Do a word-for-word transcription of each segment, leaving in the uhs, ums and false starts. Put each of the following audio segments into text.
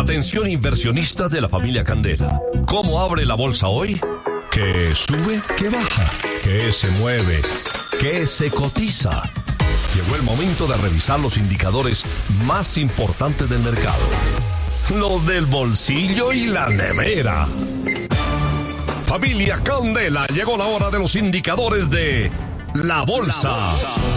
Atención inversionistas de la familia Candela. ¿Cómo abre la bolsa hoy? ¿Qué sube? ¿Qué baja? ¿Qué se mueve? ¿Qué se cotiza? Llegó el momento de revisar los indicadores más importantes del mercado. Los del bolsillo y la nevera. Familia Candela, llegó la hora de los indicadores de la bolsa.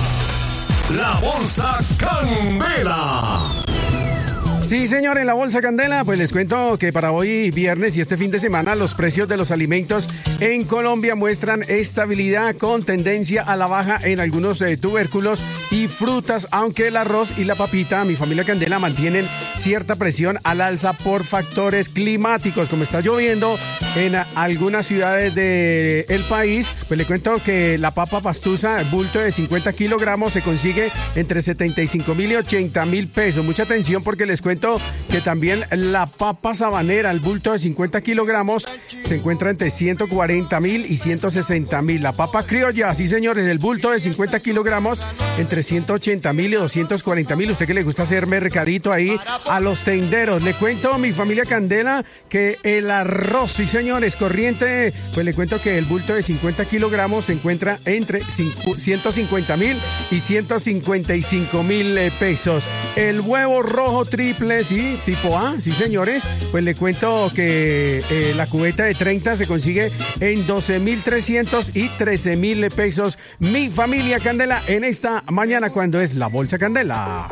La bolsa Candela. Sí, señor, en la Bolsa Candela, pues les cuento que para hoy viernes y este fin de semana los precios de los alimentos en Colombia muestran estabilidad con tendencia a la baja en algunos eh, tubérculos y frutas, aunque el arroz y la papita, mi familia Candela, mantienen cierta presión al alza por factores climáticos. Como está lloviendo en a, algunas ciudades del de país, pues le cuento que la papa pastusa, bulto de cincuenta kilogramos, se consigue entre setenta y cinco mil y ochenta mil pesos. Mucha atención porque les cuento que también la papa sabanera, el bulto de cincuenta kilogramos, se encuentra entre ciento cuarenta mil y ciento sesenta mil. La papa criolla, sí señores, el bulto de cincuenta kilogramos, entre ciento ochenta mil y doscientos cuarenta mil. Usted que le gusta hacer mercadito ahí a los tenderos. Le cuento, mi familia Candela, que el arroz, sí señores, corriente, pues le cuento que el bulto de cincuenta kilogramos se encuentra entre ciento cincuenta mil y ciento cincuenta y cinco mil pesos. El huevo rojo triple, sí, tipo A, sí señores, pues le cuento que eh, la cubeta de treinta se consigue en doce mil trescientos y trece mil pesos. Mi familia Candela en esta mañana cuando es la Bolsa Candela.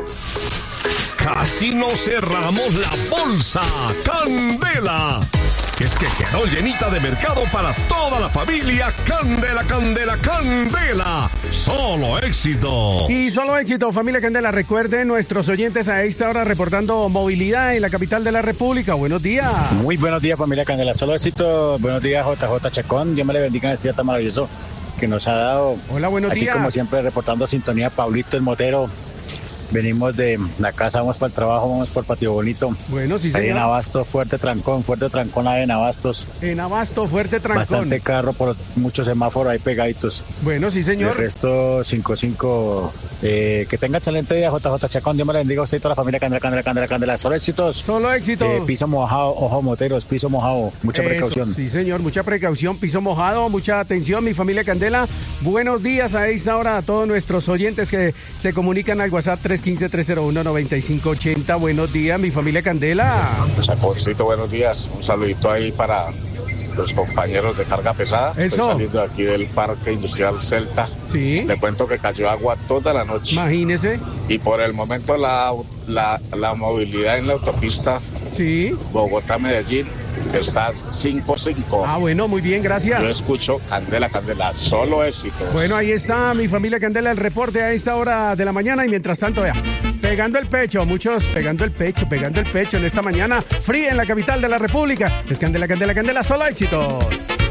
Casi no cerramos la Bolsa Candela. Es que quedó llenita de mercado para toda la familia Candela, Candela, Candela. Solo éxito. Y solo éxito, familia Candela. Recuerden nuestros oyentes a esta hora reportando movilidad en la capital de la República. Buenos días. Muy buenos días, familia Candela. Solo éxito. Buenos días, J J Chacón. Dios me le bendiga en este día tan maravilloso que nos ha dado. Hola, buenos Aquí, días. como siempre, reportando sintonía, Pablito el Motero. Venimos de la casa, vamos para el trabajo, vamos por Patio Bonito. Bueno, sí, señor. Ahí en Abasto, fuerte trancón, fuerte trancón ahí en Abastos. En Abasto, fuerte trancón. Bastante carro por muchos semáforos ahí pegaditos. Bueno, sí, señor. El resto, cinco cinco. Eh, que tenga excelente día, J J Chacón. Dios me le bendiga a usted y toda la familia Candela, Candela, Candela, Candela. Solo éxitos. Solo éxitos. Eh, piso mojado, ojo moteros, piso mojado. Mucha Eso, precaución. Sí, señor, mucha precaución, piso mojado, mucha atención, mi familia Candela. Buenos días a esta hora a todos nuestros oyentes que se comunican al WhatsApp tres uno cinco, tres cero uno, nueve cinco ocho cero. Buenos días, mi familia Candela. Chaponcito, buenos días. Un saludito ahí para los compañeros de carga pesada. Eso. Estoy saliendo de aquí del Parque Industrial Celta. Sí. Le cuento que cayó agua toda la noche. Imagínese. Y por el momento la, la, la movilidad en la autopista Sí. Bogotá-Medellín está cinco cinco. Ah, bueno, muy bien, gracias. Yo escucho Candela, Candela, solo éxitos. Bueno, ahí está mi familia Candela, el reporte a esta hora de la mañana y mientras tanto, vea, pegando el pecho, muchos pegando el pecho, pegando el pecho en esta mañana fría en la capital de la República. Es Candela, Candela, Candela, solo éxitos.